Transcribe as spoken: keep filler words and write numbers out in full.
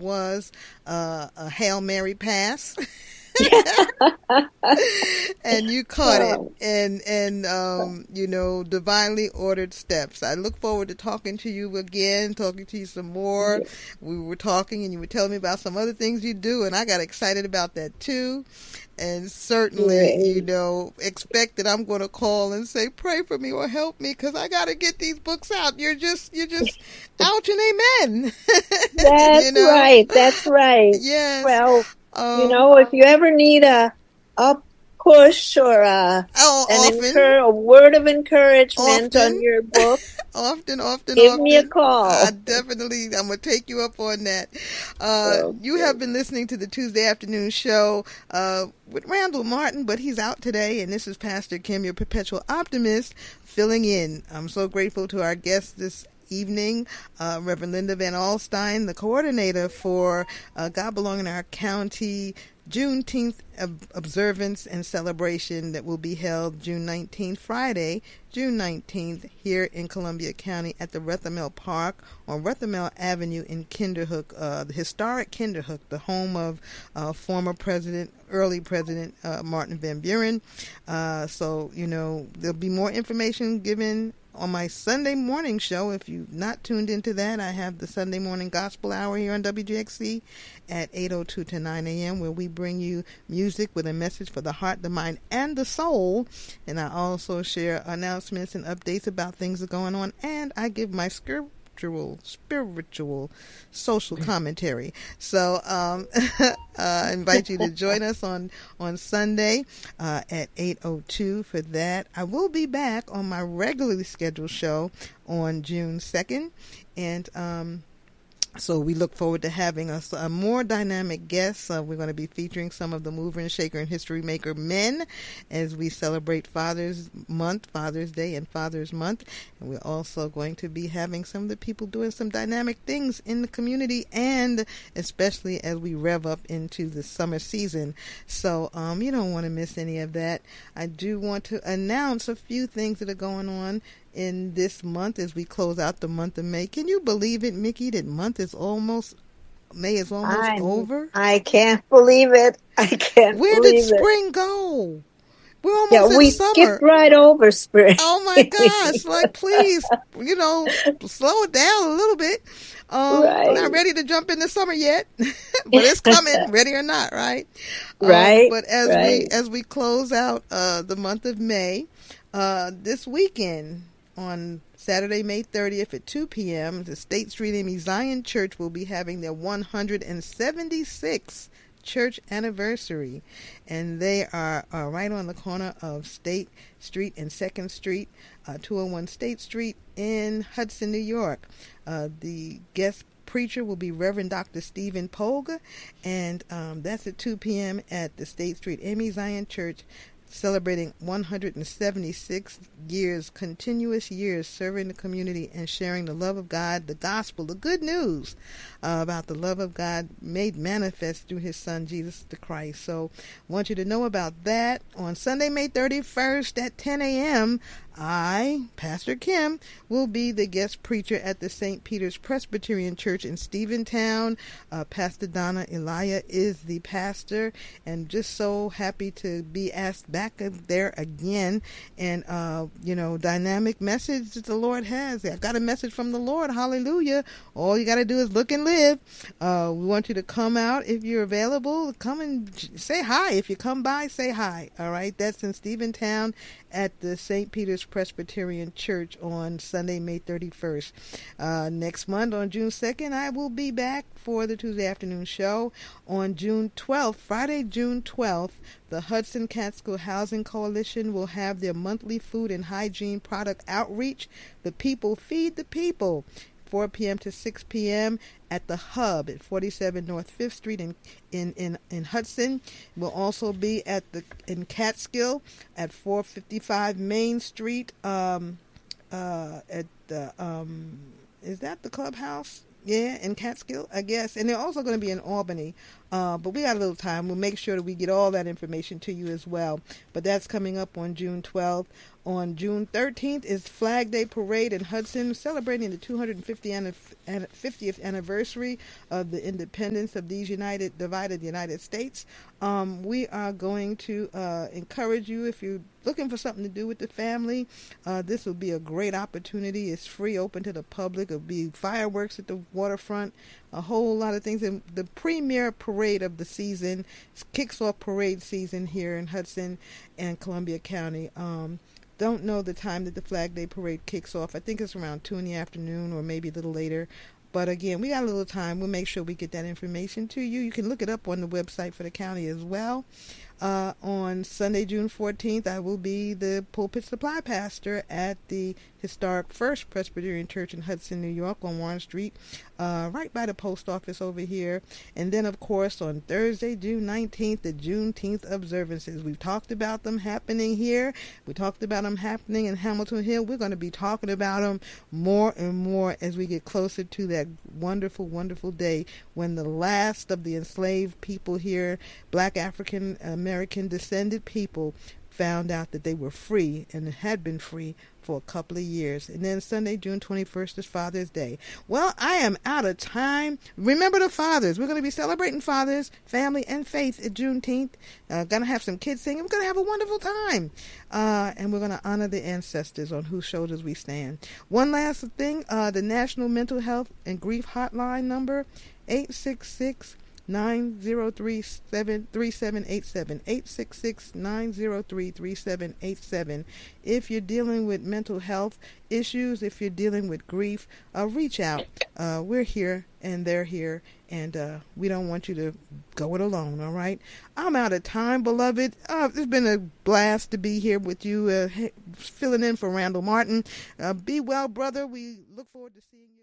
was uh, a Hail Mary pass. And you caught it, and and um, you know, divinely ordered steps. I look forward to talking to you again, talking to you some more. Yeah. We were talking, and you were telling me about some other things you do, and I got excited about that too. And certainly, yeah. you know, expect that I'm going to call and say, pray for me or help me, because I got to get these books out. You're just, you're just, ouch and amen. That's you know? right. That's right. Yes. Well, um, you know, if you ever need a, a push or a, oh, an often, incur, a word of encouragement often, on your book, often, often, give often. me a call. I definitely, I'm going to take you up on that. Uh, okay. You have been listening to the Tuesday afternoon show uh, with Randall Martin, but he's out today, and this is Pastor Kim, your perpetual optimist, filling in. I'm so grateful to our guest this evening, uh, Reverend Linda Van Alstyne, the coordinator for uh, God Belong in Our County Juneteenth ob- observance and celebration that will be held June nineteenth, Friday, June nineteenth, here in Columbia County at the Rethemel Park on Rethemel Avenue in Kinderhook, uh, the historic Kinderhook, the home of uh, former President, early President uh, Martin Van Buren. Uh, so, you know, there'll be more information given on my Sunday morning show. If you've not tuned into that, I have the Sunday morning gospel hour here on W J X C at eight oh two to nine a.m. where we bring you music with a message for the heart, the mind, and the soul. And I also share announcements and updates about things that are going on. And I give my scriptural, spiritual, social commentary. So um, uh, I invite you to join us on, on Sunday uh, at eight oh two for that. I will be back on my regularly scheduled show on June second. And um, so we look forward to having a, a more dynamic guest. Uh, we're going to be featuring some of the mover and shaker and history maker men as we celebrate Father's Month, Father's Day, and Father's Month. And we're also going to be having some of the people doing some dynamic things in the community, and especially as we rev up into the summer season. So um, you don't want to miss any of that. I do want to announce a few things that are going on in this month as we close out the month of May. Can you believe it, Mickey, that month is almost, May is almost I'm, over? I can't believe it. I can't Where believe did spring it. go? We're almost yeah, in we summer. skipped right over spring. Oh my gosh, like please, you know, slow it down a little bit. Um, right. We're not ready to jump into summer yet, but it's coming, ready or not, right? Right. Um, but as right. we as we close out uh, the month of May, uh, this weekend, on Saturday, May thirtieth at two p.m., the State Street Amy Zion Church will be having their one hundred seventy-sixth church anniversary. And they are, are right on the corner of State Street and second Street, uh, two oh one State Street in Hudson, New York. Uh, the guest preacher will be Reverend Doctor Stephen Pogue, and um, that's at two p.m. at the State Street Amy Zion Church, celebrating one hundred seventy-six years, continuous years, serving the community and sharing the love of God, the gospel, the good news uh, about the love of God made manifest through his son, Jesus the Christ. So I want you to know about that. On Sunday, May thirty-first at ten a.m., I, Pastor Kim, will be the guest preacher at the Saint Peter's Presbyterian Church in Stephentown. Uh, Pastor Donna Elia is the pastor, and just so happy to be asked back there again. And, uh, you know, dynamic message that the Lord has. I got a message from the Lord. Hallelujah. All you got to do is look and live. Uh, we want you to come out if you're available. Come and say hi. If you come by, say hi. All right. That's in Stephentown at the Saint Peter's Presbyterian Church on Sunday, May thirty-first. Uh, next month, on June second, I will be back for the Tuesday afternoon show. On June twelfth, Friday, June twelfth, the Hudson Catskill Housing Coalition will have their monthly food and hygiene product outreach. The People Feed the People, four p.m. to six p.m. at the Hub at forty-seven North Fifth Street in in, in, in Hudson. We'll also be at the in Catskill at four fifty-five Main Street. Um, uh, at the um, is that the clubhouse? Yeah, in Catskill, I guess. And they're also going to be in Albany Uh, but we got a little time. We'll make sure that we get all that information to you as well. But that's coming up on June twelfth. On June thirteenth is Flag Day Parade in Hudson, celebrating the two hundred fiftieth anniversary of the independence of these united, divided United States. Um, we are going to uh, encourage you, if you're looking for something to do with the family, uh, this will be a great opportunity. It's free, open to the public. It'll be fireworks at the waterfront, a whole lot of things. And the premier parade of the season kicks off parade season here in Hudson and Columbia County. Um, Don't know the time that the Flag Day Parade kicks off. I think it's around two in the afternoon or maybe a little later. But again, we got a little time. We'll make sure we get that information to you. You can look it up on the website for the county as well. Uh, on Sunday, June fourteenth, I will be the pulpit supply pastor at the historic First Presbyterian Church in Hudson, New York on Warren Street, uh, right by the post office over here. And then, of course, on Thursday, June nineteenth, the Juneteenth observances. We've talked about them happening here. We talked about them happening in Hamilton Hill. We're going to be talking about them more and more as we get closer to that wonderful, wonderful day when the last of the enslaved people here, Black African American descended people, found out that they were free and had been free for a couple of years. And then Sunday, June twenty-first is Father's Day. Well, I am out of time. Remember the fathers. We're going to be celebrating fathers, family, and faith at Juneteenth. Uh, going to have some kids singing. We're going to have a wonderful time. Uh, and we're going to honor the ancestors on whose shoulders we stand. One last thing, uh, the National Mental Health and Grief Hotline number, eight six six, nine zero three, three seven eight seven, eight six six, nine zero three, three seven eight seven. If you're dealing with mental health issues, if you're dealing with grief, uh, reach out. Uh, we're here and they're here, and uh, we don't want you to go it alone, all right? I'm out of time, beloved. Uh, it's been a blast to be here with you, uh, filling in for Randall Martin. Uh, be well, brother. We look forward to seeing you.